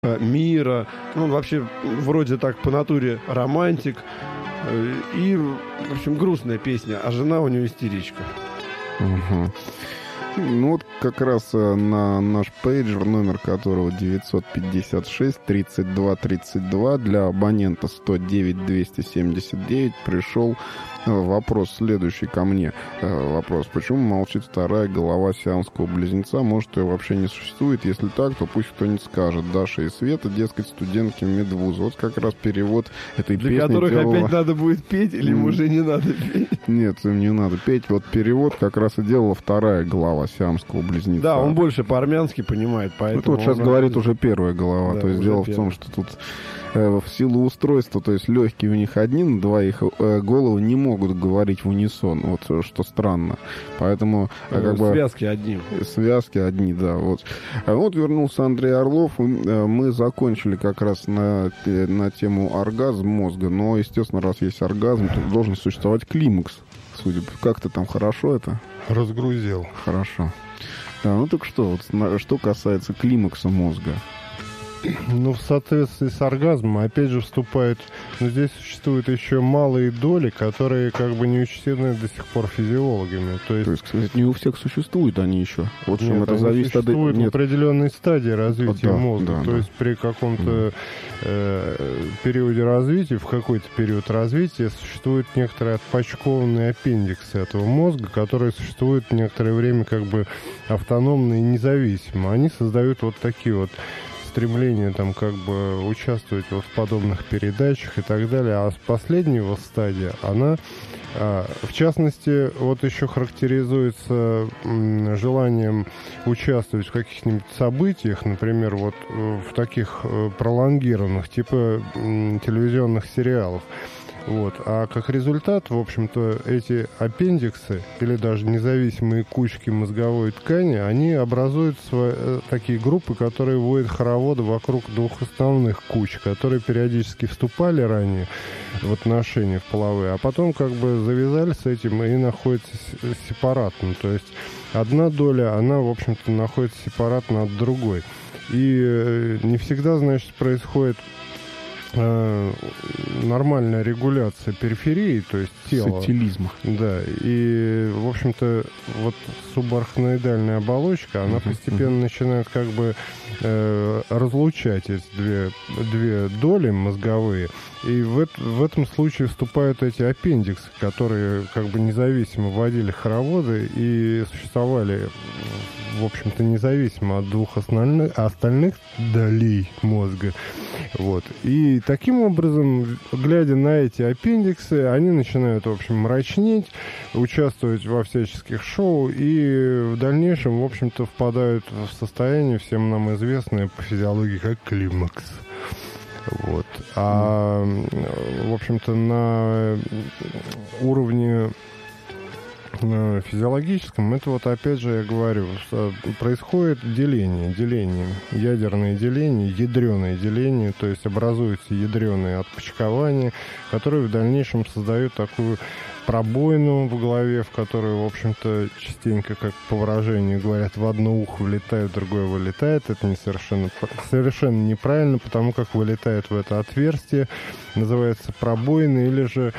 мира. Ну, он вообще вроде так по натуре романтик. И, в общем, грустная песня, а жена у него истеричка. Угу. Ну вот как раз на наш пейджер, номер которого 956-32-32, для абонента 109-279, пришел вопрос следующий ко мне. Вопрос: почему молчит вторая голова сиамского близнеца? Может, ее вообще не существует? Если так, то пусть кто-нибудь скажет. Даша и Света, дескать, студентки медвуза. Вот как раз перевод этой песни. Для которых делала... опять надо будет петь, или им уже не надо петь? Нет, им не надо петь. Вот перевод как раз и делала вторая голова сиамского близнеца. Да, он больше по-армянски понимает, поэтому... Ну, тут сейчас говорит уже первая голова. Да, то есть дело в том, что тут в силу устройства, то есть легкие у них одни, на двоих головы не могут говорить в унисон. Вот что странно. Поэтому как бы... Связки одни. Связки одни, да. Вот. А вот вернулся Андрей Орлов. Мы закончили как раз на тему оргазм мозга. Но, естественно, раз есть оргазм, то должен существовать климакс. Судя по... Как ты там хорошо это? Разгрузил. Хорошо. Да, ну так что, вот, что касается климакса мозга. Ну, в соответствии с оргазмом, опять же, вступает... Но здесь существуют еще малые доли, которые как бы не учтены до сих пор физиологами. То есть, кстати, не у всех существуют они еще. Вот чем нет, это зависит от... существуют в определенной стадии развития да, мозга. Да, то есть при каком-то периоде развития, в какой-то период развития существуют некоторые отпочкованные аппендиксы этого мозга, которые существуют некоторое время как бы автономно и независимо. Они создают вот такие вот стремление там как бы участвовать вот в подобных передачах и так далее. А с последнего стадия она, в частности, вот еще характеризуется желанием участвовать в каких-нибудь событиях, например, вот в таких пролонгированных, типа телевизионных сериалов. Вот. А как результат, в общем-то, эти аппендиксы или даже независимые кучки мозговой ткани, они образуют такие группы, которые вводят хороводы вокруг двух основных куч, которые периодически вступали ранее в отношения в половые, а потом как бы завязали с этим и находятся сепаратно. То есть одна доля, она, в общем-то, находится сепаратно от другой. И не всегда, значит, происходит нормальная регуляция периферии, то есть тела. Сатилизма. Да, и, в общем-то, вот субарахноидальная оболочка, она постепенно начинает как бы разлучать эти две доли мозговые, и в этом случае вступают эти аппендиксы, которые как бы независимо вводили хороводы и существовали, в общем-то, независимо от двух остальных долей мозга. Вот. И таким образом, глядя на эти аппендиксы, они начинают, в общем, мрачнеть, участвовать во всяческих шоу и в дальнейшем, в общем-то, впадают в состояние, всем нам известное по физиологии, как климакс. Вот. А, в общем-то, на уровне физиологическом, это вот опять же я говорю, происходит деление, ядерное деление, ядреное деление, то есть образуются ядреные отпочкования, которые в дальнейшем создают такую пробоину в голове, в которую, в общем-то, частенько, как по выражению говорят, в одно ухо влетает, в другое вылетает. Это не совершенно неправильно, потому как вылетает в это отверстие, называется пробоина, или же,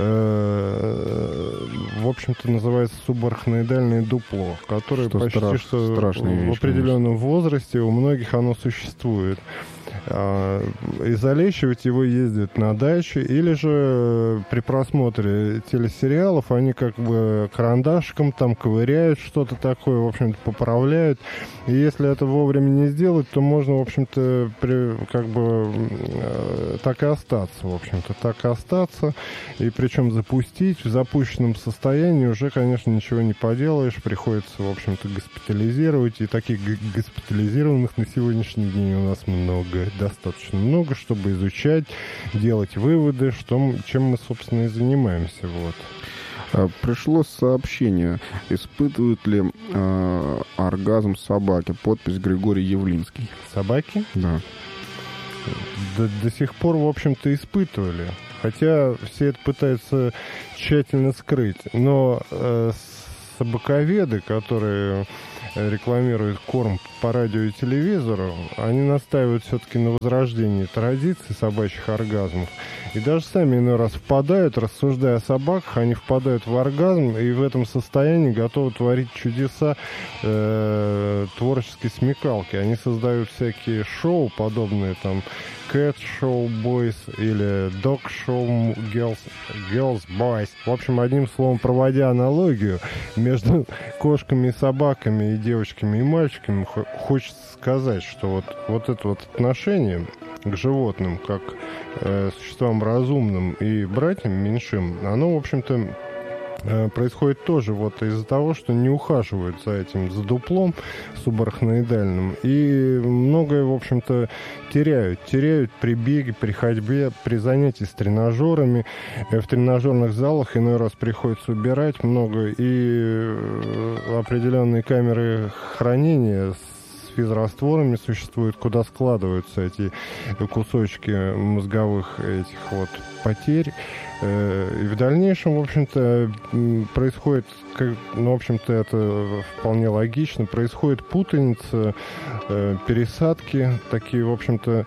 в общем-то, называется субарахноидальное дупло, которое что почти что в определенном возрасте у многих оно существует. И залечивать его ездят на даче, или же при просмотре телесериалов они как бы карандашиком там ковыряют что-то такое, в общем-то, поправляют. И если это вовремя не сделать, то можно, в общем-то, как бы так и остаться, в общем-то, так и остаться. И причем запустить в запущенном состоянии уже, конечно, ничего не поделаешь, приходится, в общем-то, госпитализировать. И таких госпитализированных на сегодняшний день у нас много. Достаточно много, чтобы изучать, делать выводы, чем мы, собственно, и занимаемся. Вот. Пришло сообщение, испытывают ли оргазм собаки. Подпись Григорий Явлинский. Собаки? Да. До сих пор, в общем-то, испытывали. Хотя все это пытаются тщательно скрыть. Но собаковеды, которые рекламируют корм по радио и телевизору, они настаивают все-таки на возрождении традиций собачьих оргазмов. И даже сами иной раз впадают, рассуждая о собаках, они впадают в оргазм и в этом состоянии готовы творить чудеса творческой смекалки. Они создают всякие шоу, подобные там Cat Show Boys или Dog Show Girls Boys. В общем, одним словом, проводя аналогию между кошками и собаками и девочками и мальчиками, хочется сказать, что вот это вот отношение к животным, как существам разумным и братьям меньшим, оно, в общем-то, происходит тоже вот из-за того, что не ухаживают за этим, за дуплом субарахноидальным. И многое, в общем-то, теряют при беге, при ходьбе, при занятии с тренажерами. В тренажерных залах иной раз приходится убирать много. И определенные камеры хранения с физрастворами существуют, куда складываются эти кусочки мозговых этих вот потерь. И в дальнейшем, в общем-то, происходит, ну, в общем-то, это вполне логично, происходит путаница, пересадки, такие, в общем-то,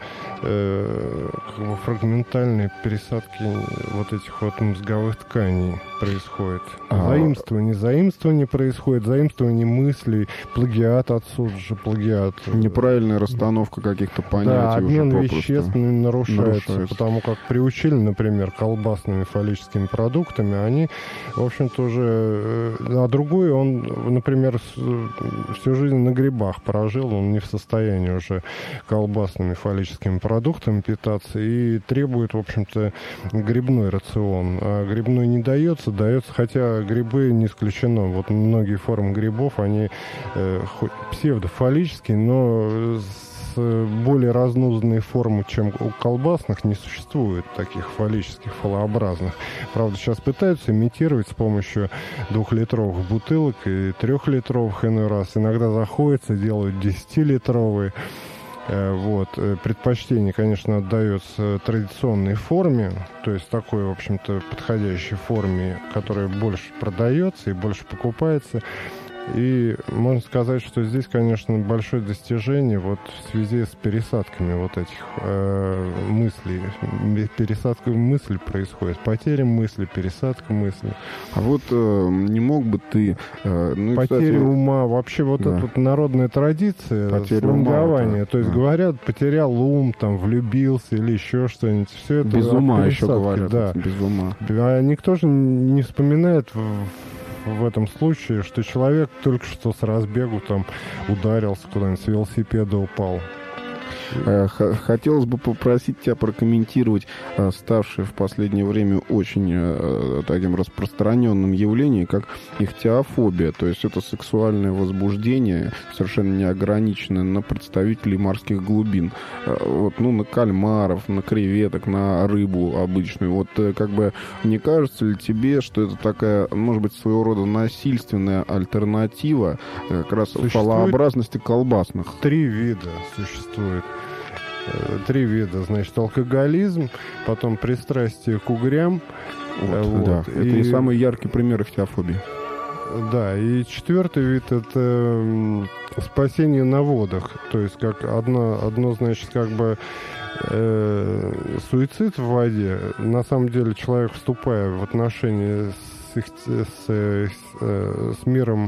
как бы фрагментальные пересадки вот этих вот мозговых тканей происходит. Заимствование происходит, заимствование мыслей, плагиат отсюда же, плагиат. Неправильная расстановка каких-то понятий. Да, обмен уже веществ нарушается, потому как приучили, например, колбасными фаллическими продуктами, они, в общем-то, уже... А другой, он, например, всю жизнь на грибах прожил, он не в состоянии уже колбасными фаллическими продуктами питаться и требует, в общем-то, грибной рацион. А грибной не дается, хотя грибы не исключено. Вот многие формы грибов, они хоть псевдофаллические, но более разнузданные формы, чем у колбасных, не существует таких фаллических, фалообразных. Правда, сейчас пытаются имитировать с помощью 2-литровых бутылок и 3-литровых иной раз. Иногда заходятся, делают 10-литровые. Вот. Предпочтение, конечно, отдается традиционной форме, то есть такой, в общем-то, подходящей форме, которая больше продается и больше покупается. И можно сказать, что здесь, конечно, большое достижение вот в связи с пересадками вот этих мыслей. Пересадка мыслей происходит, потеря мысли, пересадка мысли. А вот не мог бы ты... потеря ума. Вообще вот эта вот народная традиция слонгования. То есть говорят, потерял ум, там, влюбился или еще что-нибудь. Все это без ума еще говорят. Да. Без ума. А никто же не вспоминает в этом случае, что человек только что с разбегу там ударился куда-нибудь, с велосипеда упал. Хотелось бы попросить тебя прокомментировать ставшее в последнее время очень таким распространенным явлением, как ихтиофобия. То есть это сексуальное возбуждение, совершенно не ограниченное на представителей морских глубин. Вот, ну, на кальмаров, на креветок, на рыбу обычную. Вот как бы не кажется ли тебе, что это такая, может быть, своего рода насильственная альтернатива как раз фалообразности колбасных? 3 вида существует. 3 вида, значит, алкоголизм, потом пристрастие к угрям. Вот. Да. Это и самый яркий пример ихтиофобии. Да, и 4-й вид — это спасение на водах. То есть как одно значит, как бы суицид в воде. На самом деле человек, вступая в отношения с миром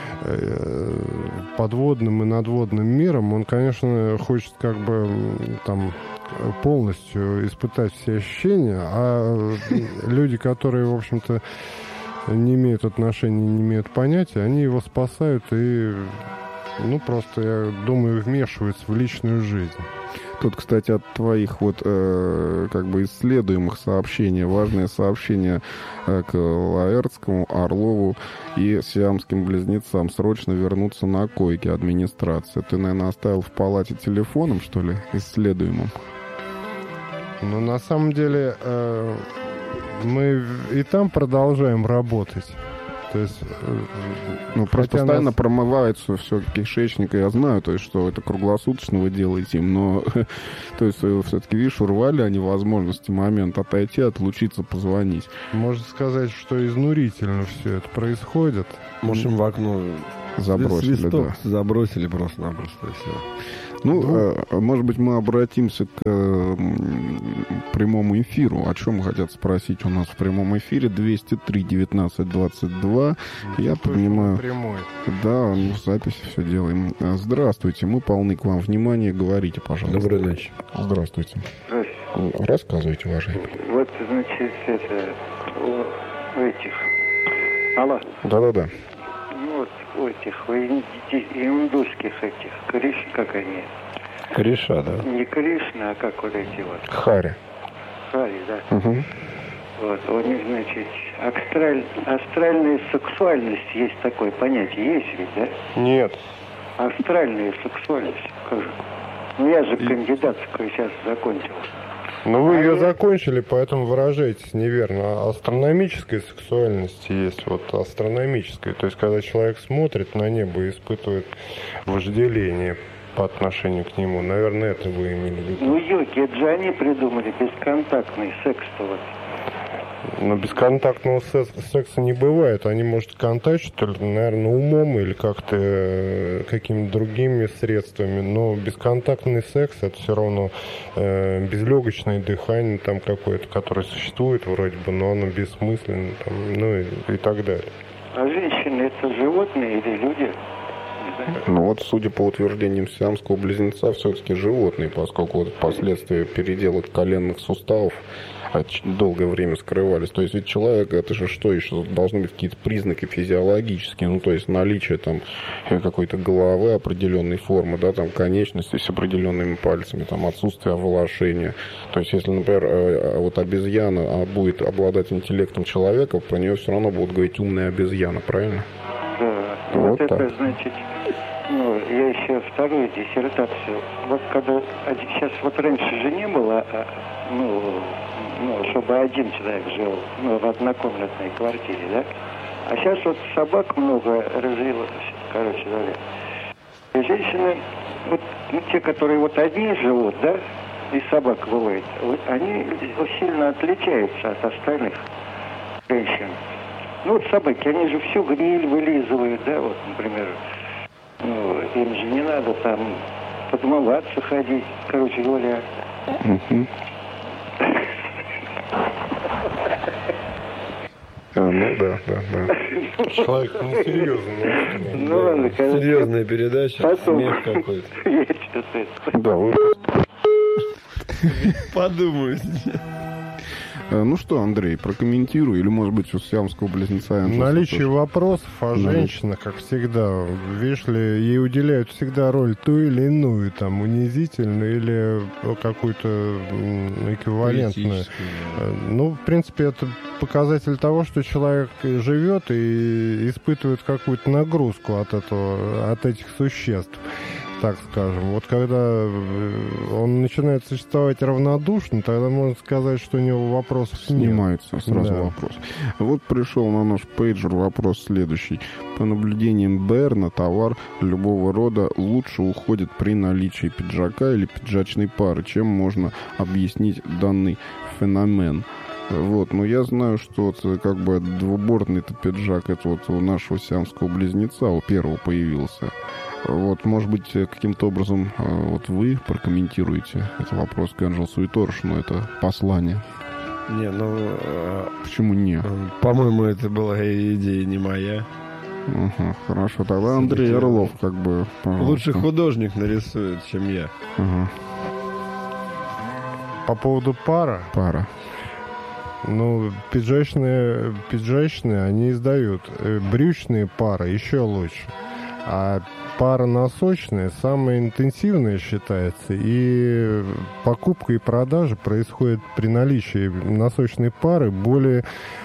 подводным и надводным миром, он, конечно, хочет как бы там полностью испытать все ощущения, а люди, которые, в общем-то, не имеют отношения, не имеют понятия, они его спасают и, ну, просто, я думаю, вмешиваются в личную жизнь. Тут, кстати, от твоих вот как бы исследуемых сообщений, важное сообщение к Лаэртскому, Орлову и сиамским близнецам: срочно вернуться на койки администрации. Ты, наверное, оставил в палате телефоном, что ли, исследуемым? Ну, на самом деле, мы и там продолжаем работать. То есть, ну, просто постоянно промывается все кишечник, я знаю, то есть, что это круглосуточно вы делаете, но, то есть, все-таки, видишь, урвали они возможности, момент отойти, отлучиться, позвонить. Можно сказать, что изнурительно все это происходит. Можем в окно забросили, свисток да. забросили просто-напросто, и все. Ну, может быть, мы обратимся к прямому эфиру. О чем хотят спросить у нас в прямом эфире? 203-19-22. Я понимаю... Прямой. Да, мы в записи все делаем. Здравствуйте, мы полны к вам внимания. Говорите, пожалуйста. Доброй ночи. Здравствуйте. Здравствуйте. Рассказывайте, уважаемый. Вот, значит, это, у этих... Алло. Да-да-да. Ну, вот у этих, у индусских этих, как они? Кореша, да? Не Кришна, а как вот эти вот? Хари. Хари, да. Угу. Вот, у них, значит, астральная сексуальность есть такое понятие, есть ведь, да? Нет. Астральная сексуальность, как же? Ну, я же кандидатскую сейчас закончил. Ну, вы ее закончили, поэтому выражаетесь неверно. Астрономическая сексуальность есть, вот астрономическая. То есть, когда человек смотрит на небо и испытывает вожделение по отношению к нему. Наверное, это вы имели в виду. Ну, йоги, это же они придумали бесконтактный секс-то вот. Но бесконтактного секса не бывает. Они, может, контактировать, только, наверное, умом или как-то какими-то другими средствами. Но бесконтактный секс — это все равно безлегочное дыхание там какое-то, которое существует вроде бы, но оно бессмысленно, там, ну и так далее. А женщины — это животные или люди? Ну вот, судя по утверждениям сиамского близнеца, все-таки животные, поскольку вот последствия передела коленных суставов долгое время скрывались. То есть ведь человек, это же что еще? Должны быть какие-то признаки физиологические, ну то есть наличие там какой-то головы определенной формы, да, там конечности с определенными пальцами, там отсутствие волошения. То есть если, например, вот обезьяна будет обладать интеллектом человека, про нее все равно будут говорить умная обезьяна, правильно? Да. Вот это, так. значит, ну, я еще вторую диссертацию. Вот когда сейчас вот раньше же не было, ну, чтобы один человек жил, ну, в однокомнатной квартире, да? А сейчас вот собак много развилось, короче говоря. И женщины, вот, ну, те, которые вот одни живут, да, и собак бывает, они сильно отличаются от остальных женщин. Ну, вот собаки, они же всю гниль вылизывают, да, вот, например. Ну, им же не надо там подмываться ходить, короче говоря. Угу. Ну да. Человек несерьезный. Ну, ладно, конечно. Серьезная передача, Потом. смех какой-то. Я что-то это. Да, вы... Подумаю. Ну что, Андрей, прокомментируй, или, может быть, у сиамского близнеца... Наличие вопросов о женщинах, как всегда, видишь ли, ей уделяют всегда роль ту или иную, там, унизительную или какую-то эквивалентную. Ну, в принципе, это показатель того, что человек живет и испытывает какую-то нагрузку от этих существ, так скажем. Вот когда он начинает существовать равнодушно, тогда можно сказать, что у него вопросов нет. Снимается сразу вопрос. Вот пришел на наш пейджер вопрос следующий. По наблюдениям Берна, товар любого рода лучше уходит при наличии пиджака или пиджачной пары. Чем можно объяснить данный феномен? Вот, но я знаю, что вот, как бы двубортный-то пиджак, это вот у нашего сиамского близнеца, у первого появился. Вот, может быть, каким-то образом вот вы прокомментируете этот вопрос к Энджелсу и Торшину, это послание. Не, ну... Почему не? По-моему, это была идея не моя. Ага, хорошо, тогда Андрей Орлов, как бы... Пожалуйста. Лучше художник нарисует, чем я. Ага. По поводу пара. Ну, пиджачные они издают. Брючные пары еще лучше. А пара носочная самая интенсивная считается. И покупка и продажа происходит при наличии носочной пары более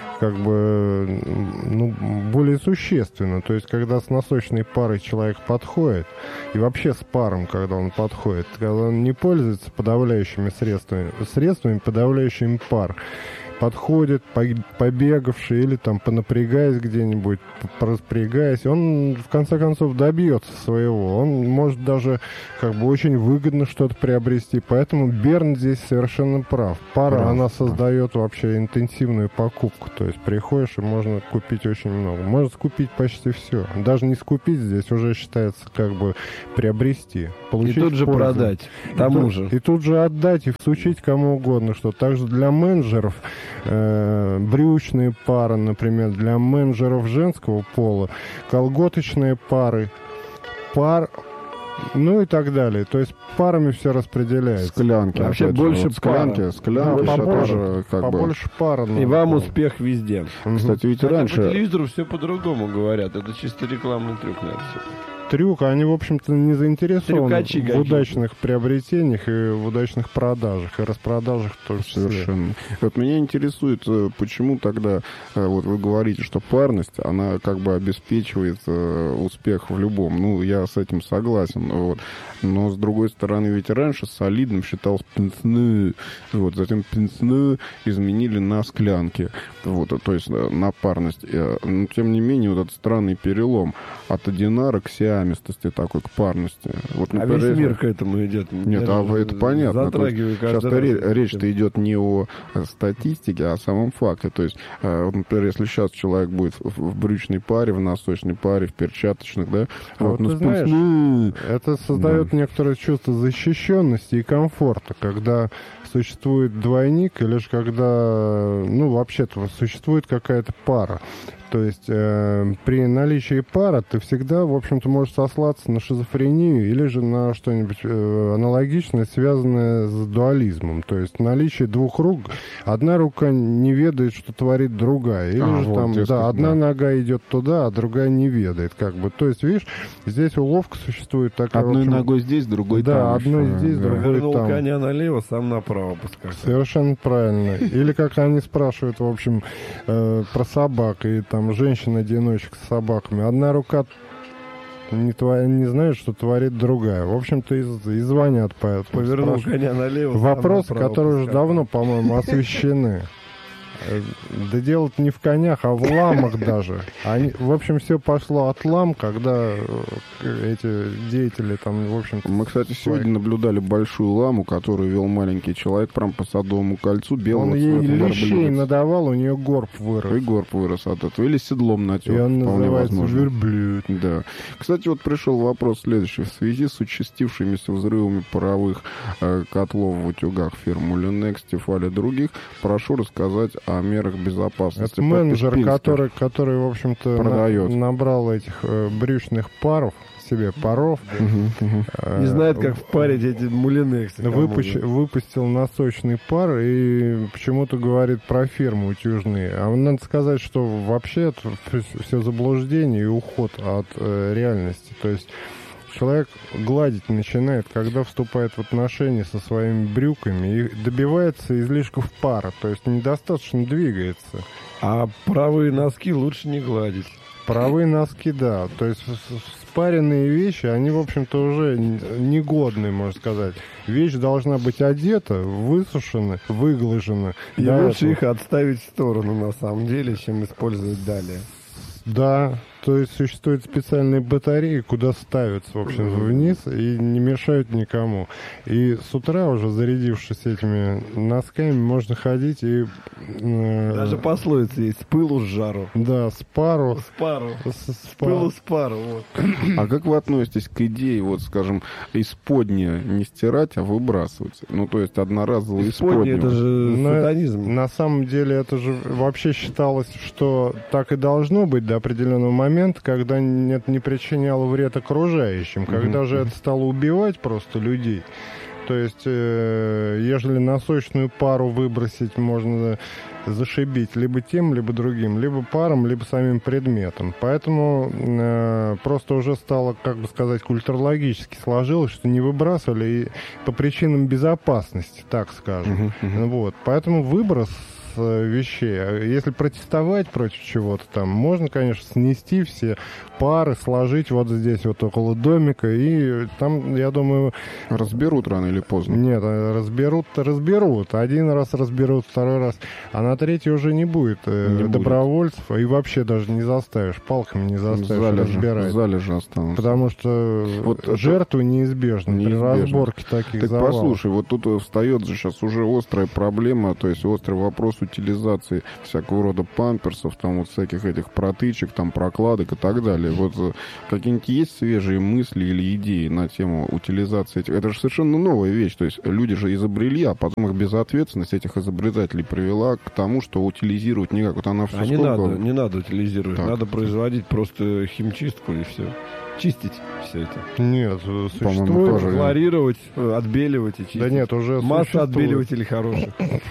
более существенно. То есть, когда с носочной парой человек подходит, и вообще с паром, когда он подходит, когда он не пользуется подавляющими средствами, подавляющими пар, подходит, побегавший или там понапрягаясь где-нибудь, пораспрягаясь, он в конце концов добьется своего. Он может даже как бы очень выгодно что-то приобрести. Поэтому Берн здесь совершенно прав. Пара, она создает вообще интенсивную покупку. То есть приходишь и можно купить очень много. Можно скупить почти все. Даже не скупить здесь уже считается как бы приобрести. Получить и тут же пользу. продать. Тому же. И тут же отдать и всучить кому угодно. Что также для менеджеров брючные пары, например, для менеджеров женского пола, колготочные пары, ну и так далее. То есть парами все распределяется. Склянки. Вообще опять же, больше вот склянки. Склянки Да, это побольше, тоже как бы... побольше пар. И вам успех везде. Кстати, ведь По раньше... телевизору все по-другому говорят. Это чисто рекламный трюк, наверное. Трюк, они, в общем-то, не заинтересованы Трюкачи в какие-то. удачных приобретениях и в удачных продажах, и распродажах тоже. Совершенно. Вот меня интересует, почему тогда, вот вы говорите, что парность, она как бы обеспечивает успех в любом. Ну, я с этим согласен. Вот. Но, с другой стороны, ведь раньше солидным считался пенсне. Вот. Затем пенсне изменили на склянки. Вот. То есть на парность. Но, тем не менее, вот этот странный перелом от одинара к сиамистости такой, к парности. Вот, А например, весь мир к этому идет. Нет, это понятно. Затрагиваю каждый Сейчас раз. речь-то идет не о статистике, а о самом факте. То есть, например, если сейчас человек будет в брючной паре, в носочной паре, в перчаточных, да, А вот ты знаешь, это создает некоторое чувство защищенности и комфорта, когда существует двойник, или же когда, ну, вообще-то существует какая-то пара. То есть при наличии пары ты всегда, в общем-то, можешь сослаться на шизофрению или же на что-нибудь аналогичное, связанное с дуализмом. То есть наличие двух рук, одна рука не ведает, что творит другая. Или же вот, там, дескать, да, одна нога идет туда, а другая не ведает. Как бы. То есть, видишь, здесь уловка существует такая. Одной в общем, ногой здесь, другой да, там. одной еще. здесь, Да. другой Вернул там. коня налево, сам направо поскакал. Совершенно правильно. Или как они спрашивают, в общем, про собак, и там женщин-одиночек с собаками. Одна рука не знает, что творит другая. В общем-то, и звонят поэтому. Повернул Спрашивают. коня налево. Вопросы, сам направо которые уже поскакал. давно, по-моему, освещены. Да дело-то не в конях, а в ламах даже. В общем, все пошло от лам, когда эти деятели там, в общем-то... Мы, кстати, сегодня наблюдали большую ламу, которую вел маленький человек прям по Садовому кольцу, белого Он ей цвета лещей верблюдец. надавал, у нее горб И вырос. горб вырос от этого. Или седлом натек. И он вполне называется возможно. верблюд. Да. Кстати, вот пришел вопрос следующий. В связи с участившимися взрывами паровых котлов в утюгах фирм Мулинекс, Тефаль и других, прошу рассказать о мерах безопасности. Это менеджер, Подпись который, в общем-то, продает. набрал этих брючных паров, себе паров. Не знает, как впарить эти мулинексы. Выпустил носочный пар и почему-то говорит про фирмы утюжные. А надо сказать, что вообще это все заблуждение и уход от реальности. То есть человек гладить начинает, когда вступает в отношения со своими брюками и добивается излишков пара, то есть недостаточно двигается. А правые носки лучше не гладить. Правые носки, да. То есть спаренные вещи, они, в общем-то, уже негодные, можно сказать. Вещь должна быть одета, высушена, выглажена. И До лучше этого. их отставить в сторону, на самом деле, чем использовать далее. Да, то есть существуют специальные батареи, куда ставятся, в общем, вниз и не мешают никому. И с утра уже, зарядившись этими носками, можно ходить и... Даже пословица есть: с пылу с жару. Да, с пару. С пару. С С пылу с пару. Вот. А как вы относитесь к идее, вот, скажем, исподнее не стирать, а выбрасывать? Ну, то есть одноразовые Исподнее, исподние. это же сатанизм. На самом деле это же вообще считалось, что так и должно быть до определенного момента, когда это не причиняло вред окружающим. Когда же это стало убивать просто людей. То есть, ежели носочную пару выбросить, можно зашибить либо тем, либо другим, либо паром, либо самим предметом. Поэтому просто уже стало, как бы сказать, культурологически сложилось, что не выбрасывали и по причинам безопасности, так скажем. Вот. Поэтому выброс вещей. Если протестовать против чего-то там, можно, конечно, снести все пары, сложить вот здесь, вот около домика, и там, я думаю... Разберут рано или поздно. Нет, разберут. Один раз разберут, второй раз. А на третий уже не будет добровольцев, и вообще даже не заставишь, палками не заставишь разбирать. Залежи останутся. Потому что вот жертвы неизбежны при разборке таких завалов. Послушай, вот тут встает же сейчас уже острая проблема, то есть острый вопрос утилизации всякого рода памперсов, там вот всяких этих протычек, там прокладок и так далее. Вот какие-нибудь есть свежие мысли или идеи на тему утилизации этих? Это же совершенно новая вещь, то есть люди же изобрели, а потом их безответственность этих изобретателей привела к тому, что утилизировать никак. Вот она все не надо утилизировать, так. Надо производить просто химчистку и все. Чистить все это. Нет, существует. Хлорировать, отбеливать и чистить. Да нет, уже масса отбеливателей хороших.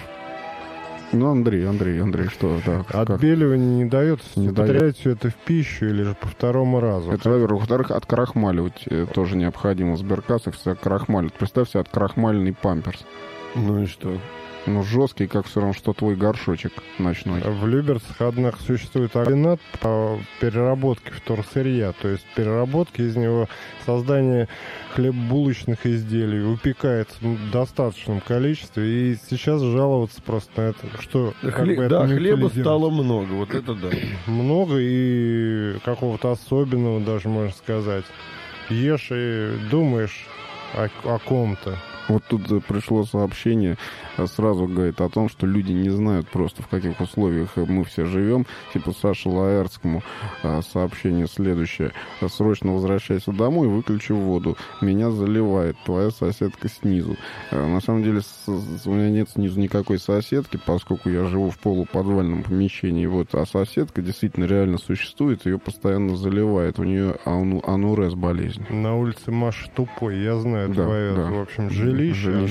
Ну, Андрей, что? Да, отбеливание не дает. Употреблять все это в пищу или же по второму разу. Это, во-первых. Во-вторых, открахмаливать тоже необходимо. В сберкассах все открахмаливают. Представь себе открахмаленный памперс. Ну и что? Ну, жесткий, как все равно, что твой горшочек ночной. В Люберцах, однако, существует комбинат по переработке вторсырья. То есть переработки из него, создание хлебобулочных изделий выпекается в достаточном количестве. И сейчас жаловаться просто на это, что... хлеба стало много, вот это да. Много и какого-то особенного даже, можно сказать. Ешь и думаешь о ком-то. Вот тут пришло сообщение, сразу говорит о том, что люди не знают просто, в каких условиях мы все живем. Типа Саше Лаэртскому сообщение следующее. Срочно возвращайся домой, выключи воду. Меня заливает твоя соседка снизу. На самом деле у меня нет снизу никакой соседки, поскольку я живу в полуподвальном помещении. Вот, а соседка действительно реально существует, ее постоянно заливает. У нее анурез болезнь. На улице Маша тупой, я знаю, твое, в общем, жилище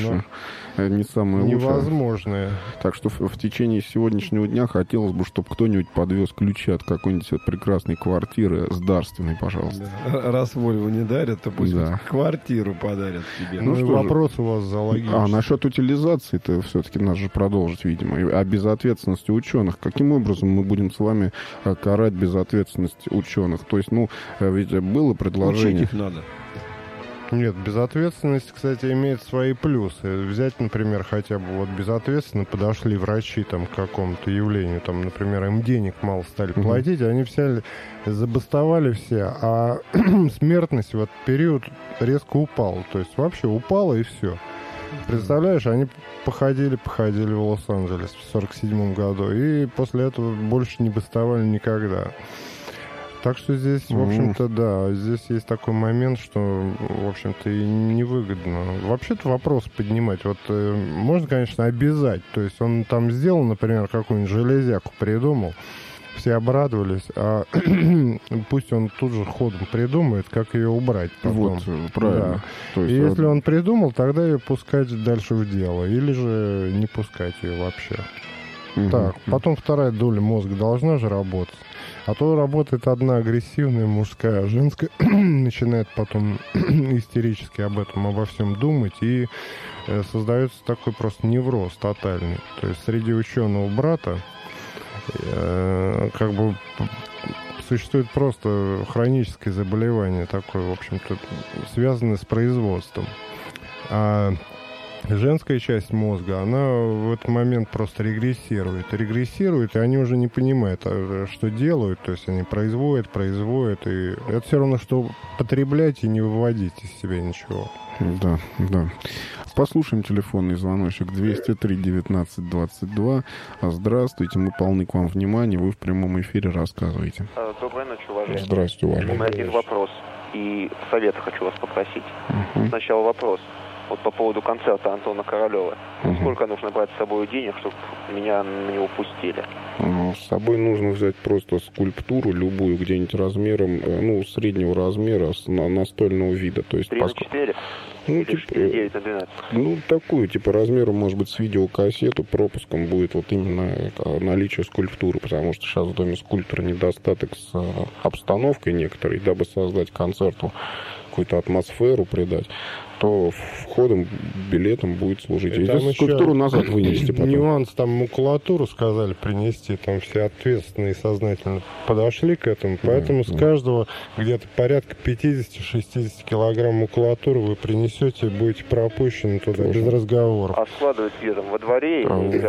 не самое лучшее. Невозможное. Так что в течение сегодняшнего дня хотелось бы, чтобы кто-нибудь подвез ключи от какой-нибудь прекрасной квартиры с дарственной, пожалуйста. Да. Раз Вольву не дарят, то пусть квартиру подарят тебе. Ну что вопрос у вас зоологический. Насчет утилизации-то все-таки надо же продолжить, видимо. А безответственности ученых. Каким образом мы будем с вами карать безответственность ученых? То есть, ведь было предложение... Учить их надо. Нет, безответственность, кстати, имеет свои плюсы. Взять, например, хотя бы вот безответственно подошли врачи там, к какому-то явлению, там, например, им денег мало стали платить, они все забастовали все, а смертность в этот период резко упала. То есть вообще упала и все. Представляешь, они походили в Лос-Анджелес в 1947 году, и после этого больше не бастовали никогда. Так что здесь, в общем-то, да, здесь есть такой момент, что, в общем-то, и невыгодно. Вообще-то вопрос поднимать. Вот можно, конечно, обязать. То есть он там сделал, например, какую-нибудь железяку придумал, все обрадовались, а пусть он тут же ходом придумает, как ее убрать потом. Вот, правильно. Да. То есть, и если он придумал, тогда ее пускать дальше в дело. Или же не пускать ее вообще. Так, потом вторая доля мозга должна же работать. А то работает одна агрессивная, мужская, а женская начинает потом истерически обо всем думать, и создается такой просто невроз тотальный. То есть среди ученого брата как бы существует просто хроническое заболевание такое, в общем-то, связанное с производством. А женская часть мозга, она в этот момент просто регрессирует, и они уже не понимают, что делают, то есть они производят, и это все равно, что потреблять и не выводить из себя ничего. Да. Послушаем телефонный звоночек 203-19-22. Здравствуйте, мы полны к вам внимания, вы в прямом эфире рассказываете. Доброй ночи, уважаемый. Здравствуйте, уважаемый. У меня один вопрос, и совет хочу вас попросить. Сначала вопрос. Вот по поводу концерта Антона Королева. Сколько нужно брать с собой денег, чтобы меня на него пустили? С собой нужно взять просто скульптуру любую, где-нибудь размером, среднего размера, настольного вида. То есть 3 на 4? Или 9 на 12? Такую, размером, может быть, с видеокассету, пропуском будет вот именно наличие скульптуры, потому что сейчас в Доме скульптора недостаток с обстановкой некоторой, дабы создать концерту какую-то атмосферу, придать. то входом, билетом будет служить. И И там эту скульптуру назад вынести потом. Нюанс, там макулатуру сказали принести, там все ответственные и сознательно подошли к этому, поэтому с каждого где-то порядка 50-60 килограмм макулатуры вы принесете и будете пропущены туда без разговоров. А складывать где там, во дворе?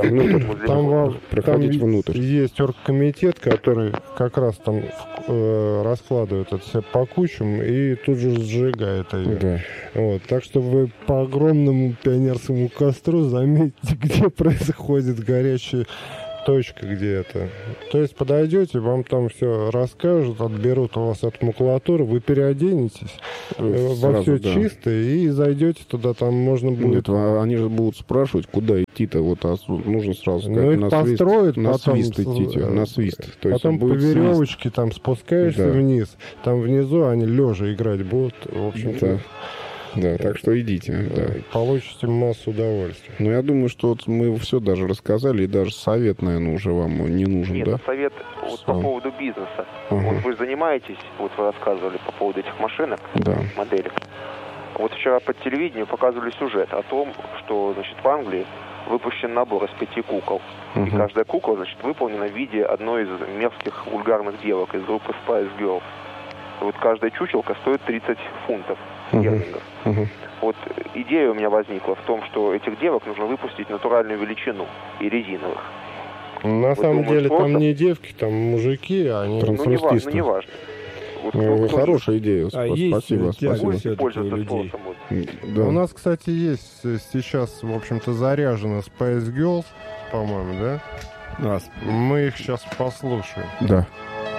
Там внутрь. Есть оргкомитет, который как раз там раскладывает это все по кучам и тут же сжигает ее. Да. Вот, так что вы по огромному пионерскому костру заметите, где происходит горячая точка, где это. То есть подойдете, вам там все расскажут, отберут у вас эту макулатуру, вы переоденетесь во все чистое и зайдете туда, там можно будет... Нет, они же будут спрашивать, куда идти-то, вот нужно сразу сказать, их построят, на потом, свист идти, на свист. То есть потом по веревочке свист. там спускаешься вниз, там внизу они лежа играть будут, в общем-то. Да, так что идите. Да. Получите массу удовольствия. Но я думаю, что вот мы все даже рассказали, и даже совет, наверное, уже вам не нужен, Нет, да? совет вот по поводу бизнеса. Вот вы занимаетесь, вот вы рассказывали по поводу этих машинок, моделек. Вот вчера по телевидению показывали сюжет о том, что, значит, в Англии выпущен набор из 5 кукол. И каждая кукла, значит, выполнена в виде одной из мерзких вульгарных девок из группы Spice Girls. И вот каждая чучелка стоит 30 фунтов стерлингов. Вот идея у меня возникла в том, что этих девок нужно выпустить натуральную величину и резиновых. На самом деле там не девки, там мужики, а они... Трансвестисты. Не важно. Вот, хорошая идея. Спасибо. Да. У нас, кстати, есть сейчас, в общем-то, заряжена Spice Girls, по-моему, да? Мы их сейчас послушаем. Да.